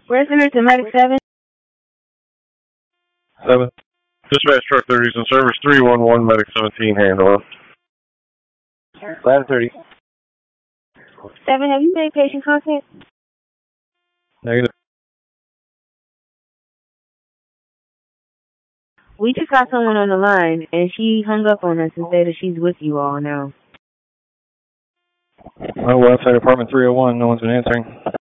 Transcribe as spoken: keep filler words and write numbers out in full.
Prisoner to Medic seven. seven. Dispatch truck thirty is in service. three one one, Medic seventeen, handoff. Ladder thirty. seven, have you made patient contact? Negative. We just got someone on the line, and she hung up on us and said that she's with you all now. Oh, well, outside apartment three oh one. No one's been answering.